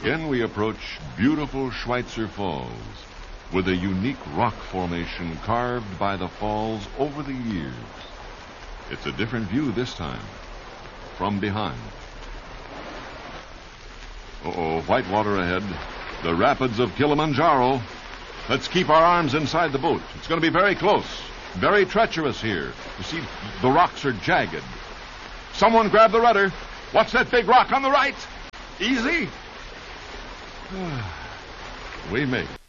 In we approach beautiful Schweitzer Falls, with a unique rock formation carved by the falls over the years. It's a different view this time, from behind. White water ahead. The rapids of Kilimanjaro. Let's keep our arms inside the boat. It's going to be very close, very treacherous here. You see, the rocks are jagged. Someone grab the rudder. What's that big rock on the right? Easy. We make it.